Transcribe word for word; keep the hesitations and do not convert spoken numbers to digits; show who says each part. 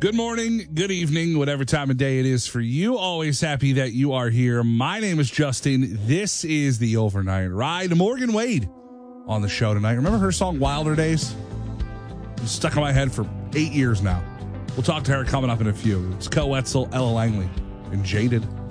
Speaker 1: Good morning, good evening, whatever time of day it is for you. Always happy that you are here. My name is Justin. This is the Overnight Ride. Morgan Wade on the show tonight. Remember her song Wilder Days? It's stuck in my head for eight years now. We'll talk to her coming up in a few. It's Co Wetzel, Ella Langley, and Jaded.